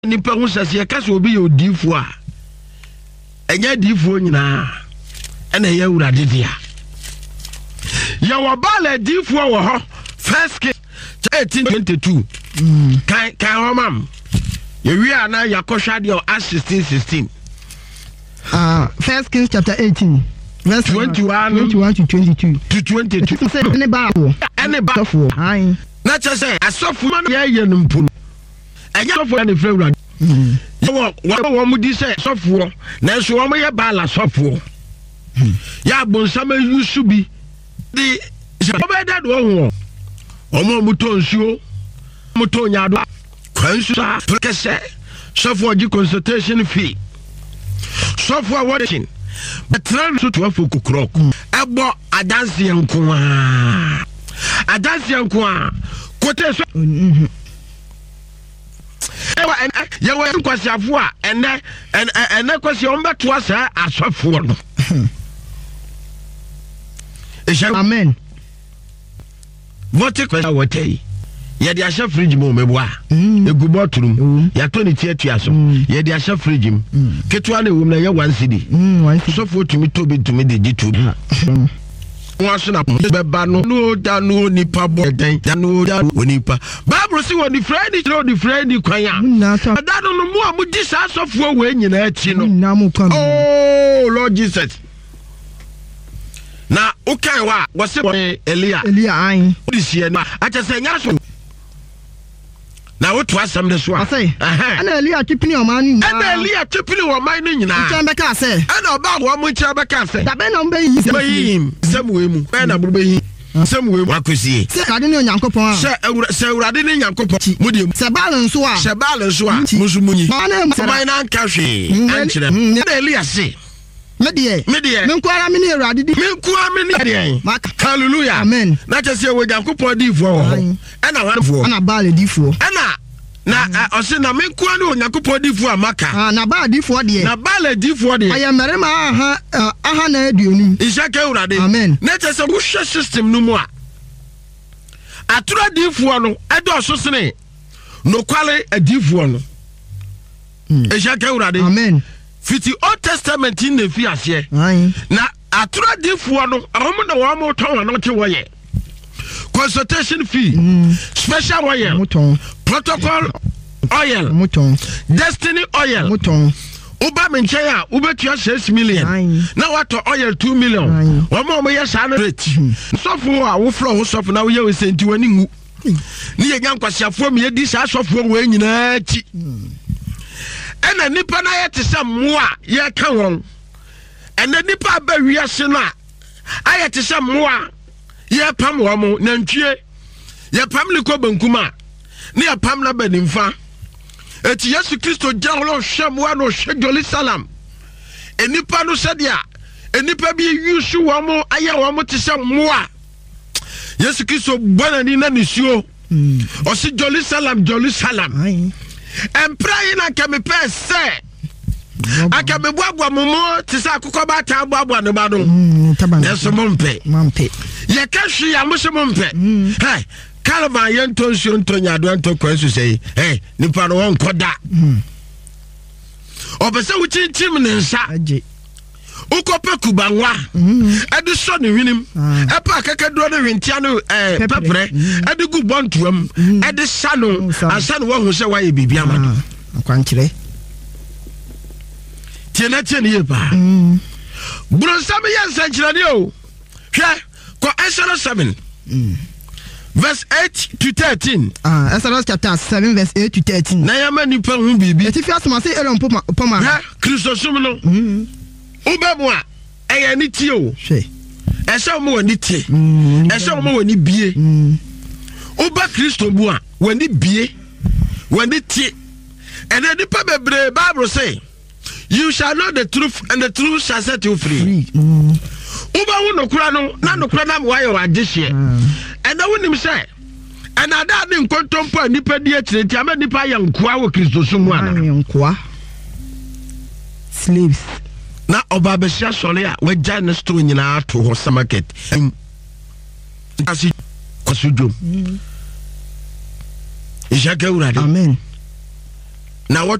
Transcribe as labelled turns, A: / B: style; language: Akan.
A: nipa hu sase ka so obi ye odifo a enya difo nyina ena ye awurade dia ya wabala difo wo ho first Kings 18:22 kan homam ye wi ana yakohwa de Acts 16:16
B: First Kings chapter 18 verse 21 to 22
A: to 22
B: say any ba for ayin
A: na cha say asofu man ye numpu enya asofu na frɛ awurade wo mudi say asofu na so wo ye bala asofu ya bonsama yusu bi di obeda do ho omo muto nsuo muto nyado kwansu sa kese asofu oji consultation fee asofu awarding betran so to afu kukrok ebo adanse enko a kote so ewa nkwasiafo a ene kwasi ombeto asa asofo no
B: amen
A: vote kwasa wotei ye de ahye fridge mo meboa egu boturum ya to ne tietua so ye de ahye fridge m ketwa na ewum na ye 1 cedi so fo tumi to be tumi de gitu waso na beba no da no nipa bo den da no da onipa bible si woni friend no di friend kwan a da no mu a mu di sa sofo we nyina achi no oh Lord Jesus na ukai wa wose Elia
B: ayin
A: odi sie na acha se nya so na wotu asam de so
B: ana Elia tipini o man ni
A: ana Elia tipini o man ni nyina
B: ncha beka se
A: ana oba wo mu ncha beka se
B: da be na mbe yi
A: samuwe mu be na burbe yi samuwe mu akosie
B: se kade ni onyankopon a
A: se urade ni nyankopon mudie
B: se balance a
A: musumunyi man na nka hwe ankyere ana Elia se
B: medie menkwara me ni urade di
A: menkwara me ni ade hallelujah
B: amen
A: na chese wo nyankopon di fo ho ana wanfo
B: ana baale di fo
A: ana na ose na menkwara ni nyankopon di fo amaka
B: na baale di fo de
A: na baale di fo de
B: aye merema aha na aduonum
A: ishaka urade
B: amen
A: na chese wo hwe system no mu a atura di fo no edo so sene no kwale adifo no ishaka urade
B: amen
A: fiti Old Testament in the fiase na atura difuo no ahom na wa mo ton no te woye consultation fee special oil protocol oil destiny oil uba menche ya ubetua 6 million na wato oil 2 million wa mo ye sa na rate sofo a wo fro ho sofo na wo ye senti wani ngu ni ye nyankwasiafo me ye di sa sofo wo nyina chi ena nipa na yete se moa ye ka won ena nipa ba wiase na ayete se moa ye pam wo mo nantwie ye pam liko bankuma ne ye pam na banimfa eti Yesu Kristo jawlo hwemwa no hwejoli salam enipa no sedia enipa bi yusu wo mo aye wo mo te se moa Yesu Kristo bwana ni na nisuo o si joli salam emprai na kame pese akame boagwa momo tisa akukọ ba ta boagwa ne ba no yeso mompe ye ka hwe ya mo se mompe hey kalva ye ntonsuo ntonya do nto kwansu sei hey nipa no won koda obese wo chinchim ne nsa ukope kubanwa edi so ne hwinim epa kakaduro ne hwentia no pepre edi gu bontuam edi sano asano wo hu se wa ye bibia mado
B: akwankyere
A: tiena ye ba bronsam ye nsankyerade o hwe ko Exodus 7 verse 8 to 13
B: Exodus chapter 7 verse 8 to 13
A: na yama nipa hu bibi
B: eti asoma se ero poma
A: Kristo sum no ubemu a eye ni tie o ese mo wani tie ese mo wani bie uba Kristo bu a wani bie wani tie and the people bebre Bible say you shall know the truth and the truth shall set you free uba wu nokura no na nokura na wa ye wa gihye and na wonim say and ada de nkontompo nipa di akireti ama nipa ya nkoa wo Kristo sumu ana
B: nkoa slaves
A: na oba besia sole a wagya ne store nyina ato ho market asi kwasudum ishaka urade
B: amen
A: na